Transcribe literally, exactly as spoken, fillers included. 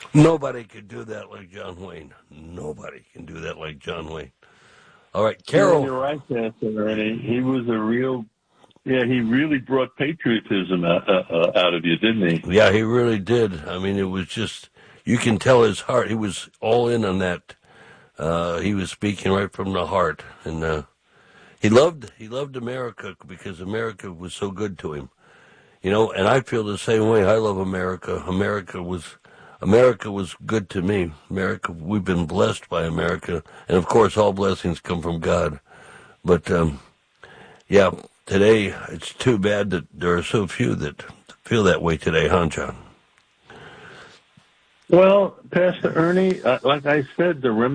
Nobody could do that like John Wayne. Nobody can do that like John Wayne. All right, Carol. Yeah, you're right, Pastor Ernie. He was a real, yeah, he really brought patriotism out, uh, out of you, didn't he? Yeah, he really did. I mean, it was just, you can tell his heart. He was all in on that. Uh, he was speaking right from the heart. And uh, he loved he loved America because America was so good to him. You know, and I feel the same way. I love America. America was America was good to me. America, we've been blessed by America. And, of course, all blessings come from God. But, um, yeah, today it's too bad that there are so few that feel that way today, huh, John? Well, Pastor Ernie, uh, like I said, the